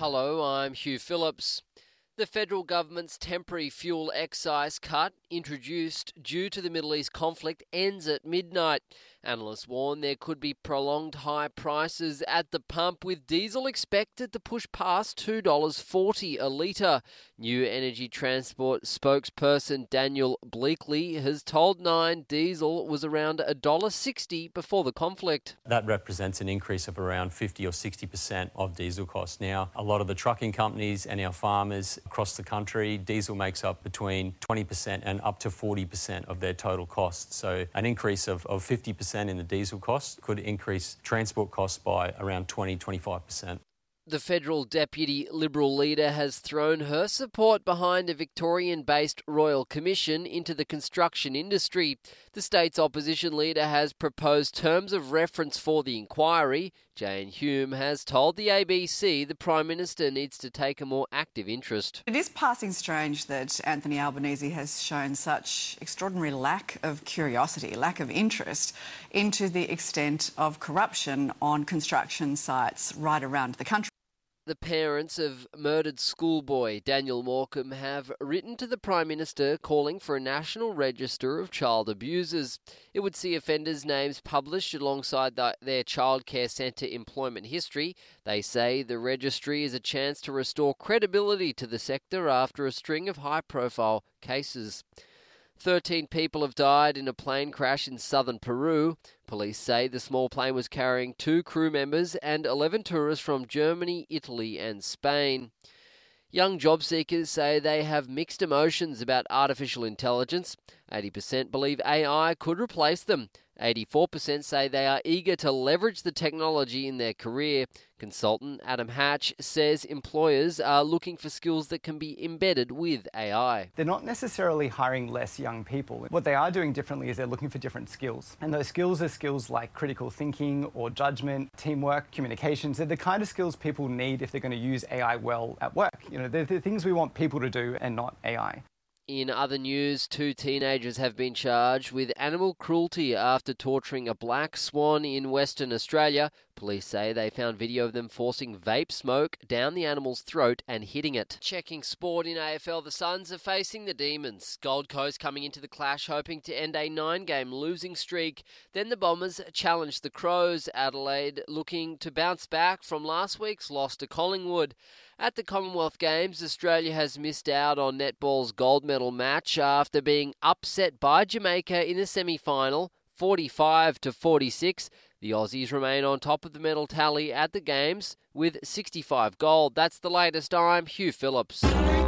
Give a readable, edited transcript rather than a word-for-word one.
Hello, I'm Hugh Phillips. The federal government's temporary fuel excise cut, introduced due to the Middle East conflict, ends at midnight. Analysts warn there could be prolonged high prices at the pump, with diesel expected to push past $2.40 a litre. New Energy Transport spokesperson Daniel Bleakley has told Nine diesel was around $1.60 before the conflict. That represents an increase of around 50 or 60% of diesel costs. Now, a lot of the trucking companies and our farmers across the country, diesel makes up between 20% and up to 40% of their total costs. So an increase of 50% in the diesel cost could increase transport costs by around 20-25%. The federal deputy Liberal leader has thrown her support behind a Victorian-based Royal Commission into the construction industry. The state's opposition leader has proposed terms of reference for the inquiry. Jane Hume has told the ABC the Prime Minister needs to take a more active interest. It is passing strange that Anthony Albanese has shown such extraordinary lack of curiosity, lack of interest into the extent of corruption on construction sites right around the country. The parents of murdered schoolboy Daniel Morecambe have written to the Prime Minister calling for a national register of child abusers. It would see offenders' names published alongside their childcare centre employment history. They say the registry is a chance to restore credibility to the sector after a string of high-profile cases. 13 people have died in a plane crash in southern Peru. Police say the small plane was carrying 2 crew members and 11 tourists from Germany, Italy and Spain. Young job seekers say they have mixed emotions about artificial intelligence. 80% believe AI could replace them. 84% say they are eager to leverage the technology in their career. Consultant Adam Hatch says employers are looking for skills that can be embedded with AI. They're not necessarily hiring less young people. What they are doing differently is they're looking for different skills. And those skills are skills like critical thinking or judgment, teamwork, communications. They're the kind of skills people need if they're going to use AI well at work. They're the things we want people to do and not AI. In other news, 2 teenagers have been charged with animal cruelty after torturing a black swan in Western Australia. Police say they found video of them forcing vape smoke down the animal's throat and hitting it. Checking sport in AFL, the Suns are facing the Demons. Gold Coast coming into the clash hoping to end a 9-game losing streak. Then the Bombers challenged the Crows. Adelaide looking to bounce back from last week's loss to Collingwood. At the Commonwealth Games, Australia has missed out on netball's gold medal match after being upset by Jamaica in the semi-final, 45-46. The Aussies remain on top of the medal tally at the Games with 65 gold. That's the latest. I'm Hugh Phillips.